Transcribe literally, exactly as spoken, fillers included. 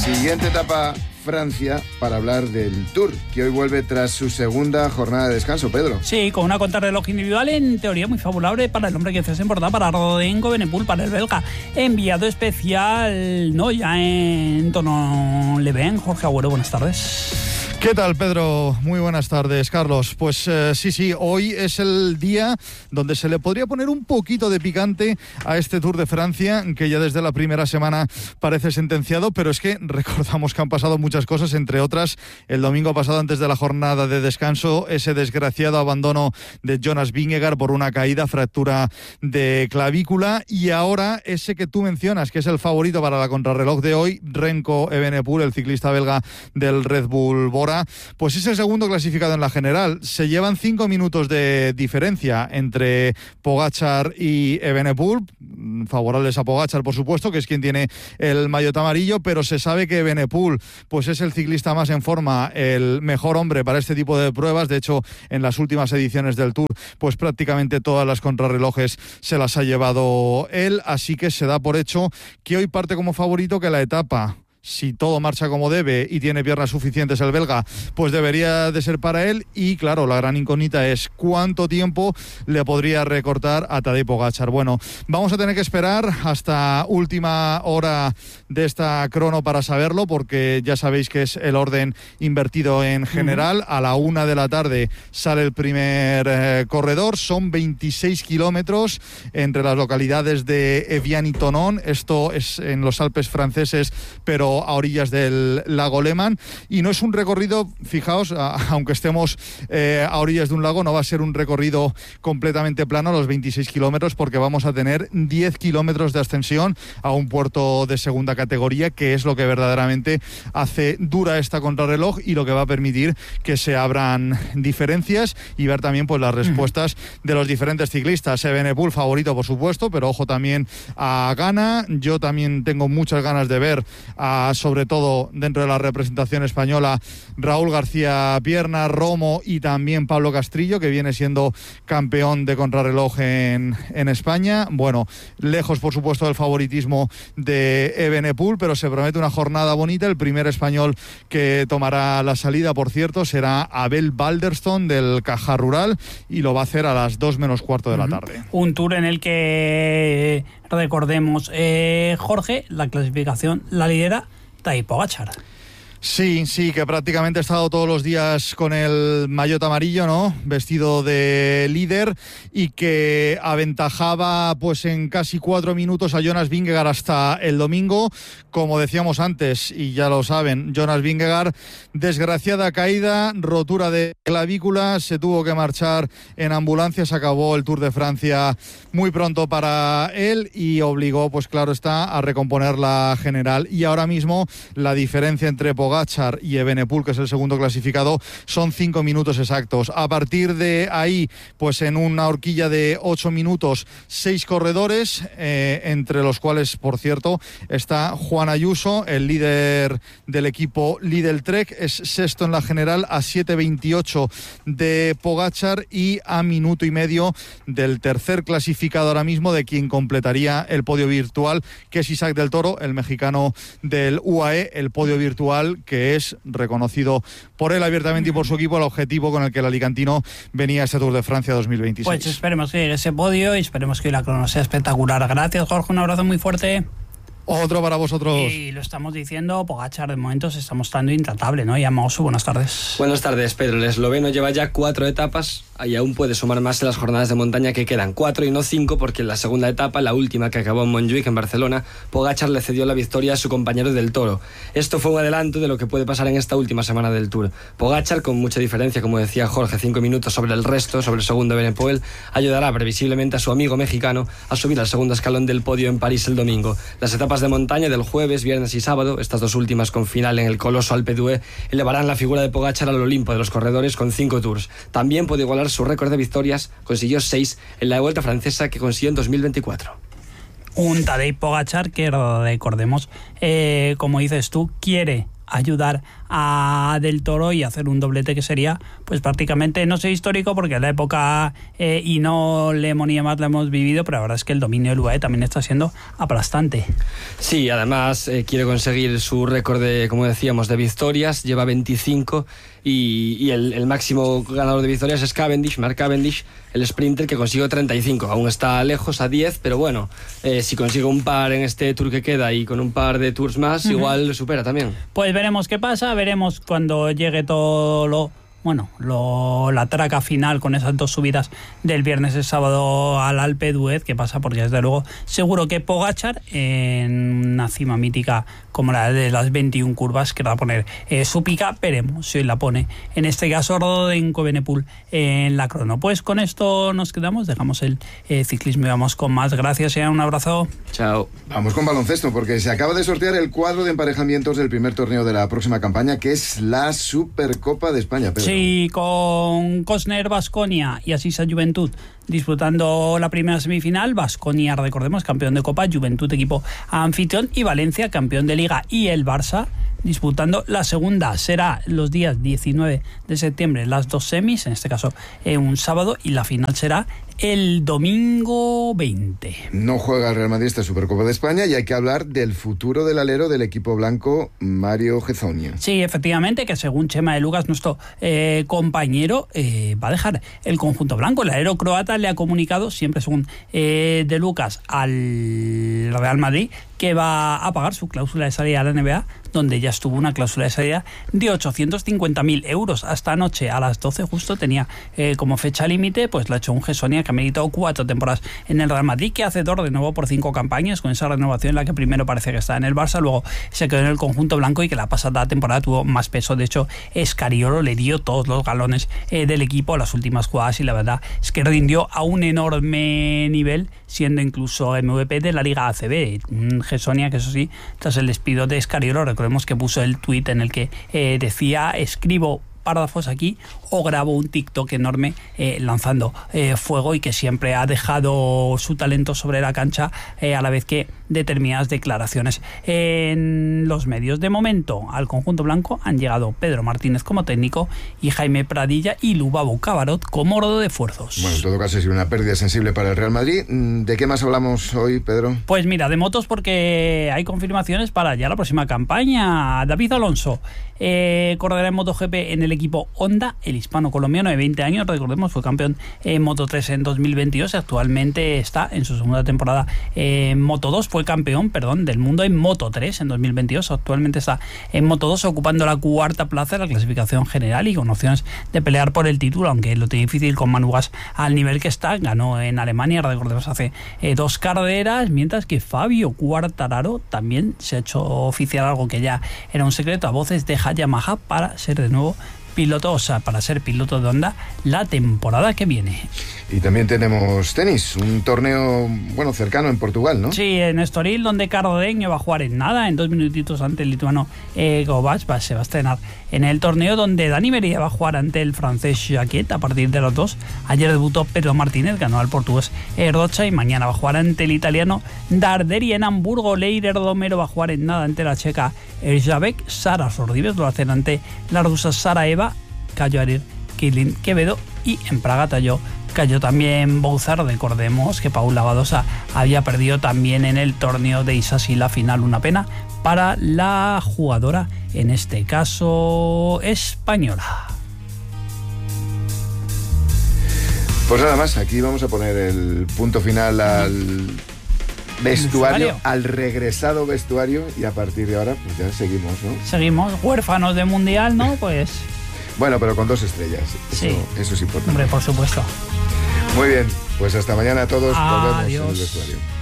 Siguiente etapa, Francia, para hablar del Tour, que hoy vuelve tras su segunda jornada de descanso, Pedro. Sí, con una contrarreloj individual en teoría muy favorable para el hombre que se importa, para Rodrigo Evenepoel, para el belga. Enviado especial, no ya en tono leve, Jorge Agüero, buenas tardes. ¿Qué tal, Pedro? Muy buenas tardes, Carlos. Pues eh, sí, sí, hoy es el día donde se le podría poner un poquito de picante a este Tour de Francia, que ya desde la primera semana parece sentenciado, pero es que recordamos que han pasado muchas cosas, entre otras, el domingo pasado, antes de la jornada de descanso, ese desgraciado abandono de Jonas Vingegaard por una caída, fractura de clavícula, y ahora ese que tú mencionas, que es el favorito para la contrarreloj de hoy, Remco Evenepoel, el ciclista belga del Red Bull Bora, pues es el segundo clasificado en la general. Se llevan cinco minutos de diferencia entre Pogačar y Evenepoel, favorables a Pogačar, por supuesto, que es quien tiene el maillot amarillo, pero se sabe que Evenepoel pues es el ciclista más en forma, el mejor hombre para este tipo de pruebas. De hecho, en las últimas ediciones del Tour, pues prácticamente todas las contrarrelojes se las ha llevado él, así que se da por hecho que hoy parte como favorito, que la etapa, si todo marcha como debe y tiene piernas suficientes el belga, pues debería de ser para él. Y claro, la gran incógnita es cuánto tiempo le podría recortar a Tadej Pogačar. Bueno, vamos a tener que esperar hasta última hora de esta crono para saberlo, porque ya sabéis que es el orden invertido en general. A la una de la tarde sale el primer eh, corredor, son veintiséis kilómetros entre las localidades de Evian y Thonon. Esto es en los Alpes franceses, pero a orillas del lago Léman, y no es un recorrido, fijaos, a, aunque estemos eh, a orillas de un lago, no va a ser un recorrido completamente plano a los veintiséis kilómetros, porque vamos a tener diez kilómetros de ascensión a un puerto de segunda categoría, que es lo que verdaderamente hace dura esta contrarreloj y lo que va a permitir que se abran diferencias y ver también pues las respuestas de los diferentes ciclistas. Evenepoel favorito, por supuesto, pero ojo también a Ghana. Yo también tengo muchas ganas de ver a, sobre todo dentro de la representación española, Raúl García Pierna, Romo y también Pablo Castrillo, que viene siendo campeón de contrarreloj en, en España. Bueno, lejos por supuesto del favoritismo de Evenepoel, pero se promete una jornada bonita. El primer español que tomará la salida, por cierto, será Abel Balderston del Caja Rural, y lo va a hacer a las dos menos cuarto de la tarde. Un Tour en el que, recordemos, eh, Jorge, la clasificación la lidera Tadej Pogačar. Sí, sí, que prácticamente ha estado todos los días con el maillot amarillo, ¿no? Vestido de líder, y que aventajaba pues en casi cuatro minutos a Jonas Vingegaard hasta el domingo. Como decíamos antes, y ya lo saben, Jonas Vingegaard, desgraciada caída, rotura de clavícula, se tuvo que marchar en ambulancia, se acabó el Tour de Francia muy pronto para él y obligó, pues claro está, a recomponer la general. Y ahora mismo la diferencia entre Pogačar y Evenepoel, que es el segundo clasificado, son cinco minutos exactos. A partir de ahí, pues en una horquilla de ocho minutos, seis corredores, eh, entre los cuales, por cierto, está Juan Ayuso, el líder del equipo Lidl Trek, es sexto en la general a siete veintiocho de Pogačar y a minuto y medio del tercer clasificado ahora mismo, de quien completaría el podio virtual, que es Isaac del Toro, el mexicano del U A E, el podio virtual que es reconocido por él abiertamente y por su equipo, el objetivo con el que el alicantino venía a este Tour de Francia dos mil veintiséis. Pues esperemos que llegue ese podio y esperemos que la crono sea espectacular. Gracias, Jorge, un abrazo muy fuerte. Otro para vosotros. Y lo estamos diciendo, Pogačar de momento se está mostrando intratable, ¿no? Y a Mausu, buenas tardes. Buenas tardes, Pedro. El esloveno lleva ya cuatro etapas y aún puede sumar más en las jornadas de montaña que quedan. Cuatro y no cinco, porque en la segunda etapa, la última que acabó en Montjuic, en Barcelona, Pogačar le cedió la victoria a su compañero del Toro. Esto fue un adelanto de lo que puede pasar en esta última semana del Tour. Pogačar, con mucha diferencia, como decía Jorge, cinco minutos sobre el resto, sobre el segundo Evenepoel, ayudará previsiblemente a su amigo mexicano a subir al segundo escalón del podio en París el domingo. Las etapas de montaña del jueves, viernes y sábado, estas dos últimas con final en el coloso Alpe d'Huez, elevarán la figura de Pogačar al Olimpo de los corredores con cinco Tours. También puede igualar su récord de victorias, consiguió seis en la Vuelta Francesa que consiguió en dos mil veinticuatro. Un Tadej Pogačar que, recordemos, eh, como dices tú, quiere ayudar a Del Toro y hacer un doblete que sería pues prácticamente, no sé histórico porque en la época eh, y no le monía más la hemos vivido, pero la verdad es que el dominio del U A E también está siendo aplastante. Sí, además eh, quiere conseguir su récord de, como decíamos, de victorias, lleva veinticinco y, y el, el máximo ganador de victorias es Cavendish, Mark Cavendish, el sprinter, que consiguió treinta y cinco, aún está lejos a diez, pero bueno, eh, si consigue un par en este tour que queda y con un par de tours más, uh-huh, igual lo supera también. Pues veremos qué pasa, veremos cuando llegue todo lo... Bueno, lo, la traca final con esas dos subidas del viernes y el sábado al Alpe d'Huez, ¿qué pasa? Porque desde luego seguro que Pogačar en una cima mítica como la de las veintiuna curvas que va a poner eh, su pica, veremos si hoy la pone, en este caso Rodenko Benepul en la crono. Pues con esto nos quedamos, dejamos el eh, ciclismo y vamos con más. Gracias y un abrazo. Chao. Vamos con baloncesto porque se acaba de sortear el cuadro de emparejamientos del primer torneo de la próxima campaña, que es la Supercopa de España, Pedro. Sí, con Cosner Baskonia y Asisa Juventud disputando la primera semifinal. Baskonia, recordemos, campeón de Copa, Juventud equipo anfitrión y Valencia, campeón de Liga, y el Barça disputando la segunda. Será los días diecinueve de septiembre las dos semis, en este caso eh, un sábado, y la final será el domingo veinte. No juega el Real Madrid esta Supercopa de España y hay que hablar del futuro del alero del equipo blanco, Mario Hezonja. Sí, efectivamente, que según Chema de Lucas, nuestro eh, compañero, eh, va a dejar el conjunto blanco. El alero croata le ha comunicado, siempre según eh, de Lucas, al Real Madrid, que va a pagar su cláusula de salida a la N B A, donde ya estuvo una cláusula de salida de ochocientos cincuenta mil euros. Hasta anoche a las doce justo tenía eh, como fecha límite, pues la ha hecho un Hezonja que ha meditado cuatro temporadas en el Real Madrid, que hacedor de nuevo por cinco campañas, con esa renovación en la que primero parece que está en el Barça, luego se quedó en el conjunto blanco y que la pasada temporada tuvo más peso. De hecho, Escariolo le dio todos los galones eh, del equipo a las últimas jugadas y la verdad es que rindió a un enorme nivel, siendo incluso M V P de la Liga A C B. Un Hezonja que, eso sí, tras el despido de Escariolo, recordemos que puso el tuit en el que eh, decía: escribo párrafos aquí o grabo un TikTok enorme eh, lanzando eh, fuego, y que siempre ha dejado su talento sobre la cancha eh, a la vez que determinadas declaraciones en los medios. De momento al conjunto blanco han llegado Pedro Martínez como técnico y Jaime Pradilla y Lubabo Cabarot como rodo de esfuerzos. Bueno, en todo caso es una pérdida sensible para el Real Madrid. ¿De qué más hablamos hoy, Pedro? Pues mira, de motos, porque hay confirmaciones para ya la próxima campaña. David Alonso eh, correrá en MotoGP en el equipo Honda, el hispano-colombiano de veinte años, recordemos, fue campeón en Moto tres en dos mil veintidós, actualmente está en su segunda temporada en Moto dos, fue campeón, perdón, del mundo en Moto tres en dos mil veintidós, actualmente está en Moto dos ocupando la cuarta plaza de la clasificación general y con opciones de pelear por el título, aunque lo tiene difícil con Manu Gas al nivel que está. Ganó en Alemania, recordemos, hace eh, dos carreras, mientras que Fabio Quartararo también se ha hecho oficial algo que ya era un secreto a voces de Yamaha para ser de nuevo piloto, o sea, para ser piloto de Honda la temporada que viene. Y también tenemos tenis, un torneo, bueno, cercano en Portugal, ¿no? Sí, en Estoril, donde Cardeño va a jugar en nada, en dos minutitos ante el lituano eh, Govac, va, se va a estrenar en el torneo, donde Dani Meria va a jugar ante el francés Jacquet a partir de los dos. Ayer debutó Pedro Martínez, ganó al portugués eh, Rocha, y mañana va a jugar ante el italiano Darderi en Hamburgo. Leider Domero va a jugar en nada ante la checa Erzsébet. Sara Sorribes lo va a hacer ante la rusa Saraeva, Cayo Arir, Kilin Quevedo, y en Praga Tallo cayó también Bouzar. Recordemos que Paula Badosa había perdido también en el torneo de Isasi la final, una pena para la jugadora, en este caso española. Pues nada más, aquí vamos a poner el punto final al vestuario, al regresado vestuario, y a partir de ahora pues ya seguimos, ¿no? Seguimos, huérfanos de mundial, ¿no? Pues... Bueno, pero con dos estrellas. Eso, sí. Eso es importante. Hombre, por supuesto. Muy bien, pues hasta mañana a todos. Adiós. Nos vemos en el vestuario.